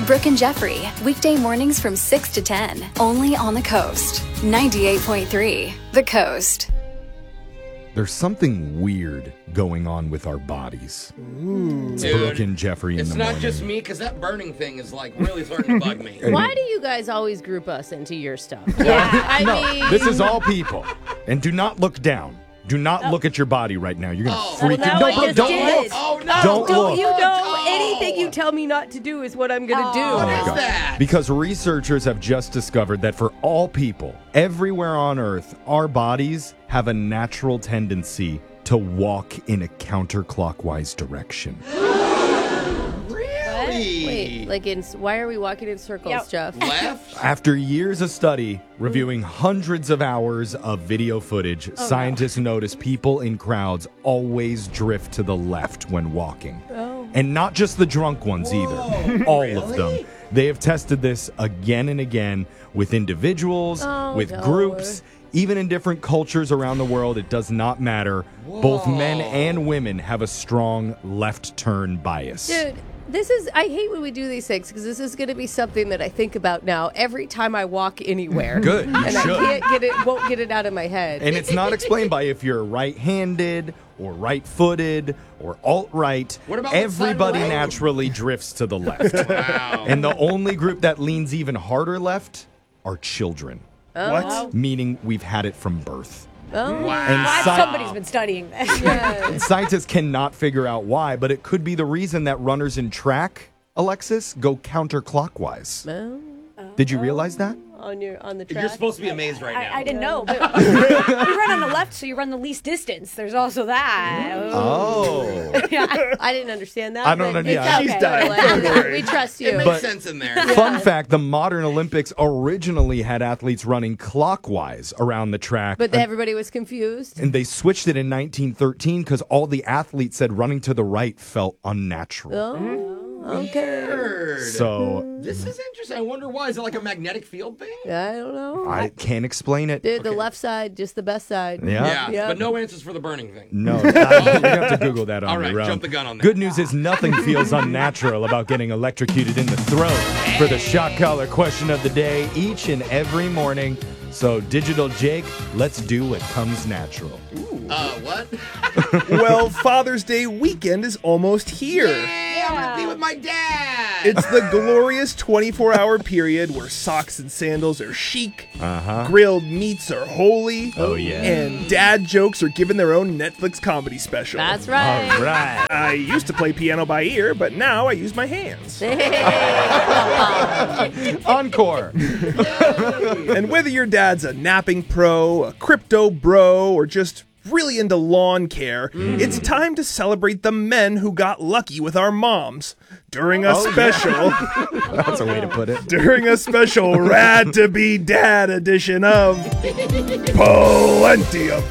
Brooke and Jeffrey, weekday mornings from 6 to 10, only on the Coast. 98.3, The Coast. There's something weird going on with our bodies. It's Dude, Brooke and Jeffrey in the morning. It's not just me, because that burning thing is like really starting to bug me. Why do you guys always group us into your stuff? This is all people. And do not look down. Do not look at your body right now. You're going to freak now out. I No, Brooke, just don't did. look. Oh, no. Don't Don't look. you know anything you tell me not to do is what I'm going to do? What my is God. that? Because researchers have just discovered that for all people, everywhere on Earth, our bodies have a natural tendency to walk in a counterclockwise direction. Really? Wait, why are we walking in circles, Jeff? Left? After years of study, reviewing hundreds of hours of video footage, scientists notice people in crowds always drift to the left when walking. Oh. And not just the drunk ones either. All of them. They have tested this again and again with individuals, with no. groups, even in different cultures around the world. It does not matter. Both men and women have a strong left turn bias. Dude, I hate when we do these things because this is going to be something that I think about now every time I walk anywhere. Good, you and should. I won't get it out of my head. And it's not explained by if you're right-handed or right-footed or alt-right. What about what side of the Everybody road? naturally drifts to the left. Wow. And the only group that leans even harder left are children. What? Meaning we've had it from birth. Oh. Wow. And Somebody's been studying this. and scientists cannot figure out why, but it could be the reason that runners in track, Alexis, go counterclockwise. Oh. Did you realize that? On the track. You're supposed to be amazed right now. I didn't know, but you run on the left, so you run the least distance. There's also that. Oh. I didn't understand that. I don't but know, it's yeah. okay. She's dying. Like, Don't worry. we trust you. It makes But- sense in there. Fun fact, the modern Olympics originally had athletes running clockwise around the track. But everybody was confused. And they switched it in 1913 because all the athletes said running to the right felt unnatural. Oh, okay. Weird. So This is interesting. I wonder why. Is it like a magnetic field thing? I don't know. I can't explain it. Dude, the left side, just the best side. Yeah. Yeah, but no answers for the burning thing. No, you have to Google that on All right, your own. jump the gun on that. Good news is nothing feels unnatural about getting electrocuted in the throat for the shock collar question of the day each and every morning. So, Digital Jake, let's do what comes natural. What? Well, Father's Day weekend is almost here. Yeah, I'm gonna be with my dad. It's the glorious 24-hour period where socks and sandals are chic, grilled meats are holy, and dad jokes are given their own Netflix comedy special. That's right. All right. I used to play piano by ear, but now I use my hands. Encore. And whether your dad's a napping pro, a crypto bro, or just really into lawn care, it's time to celebrate the men who got lucky with our moms during a special That's a way to put it. during a special Rad to Be Dad edition of Plenty of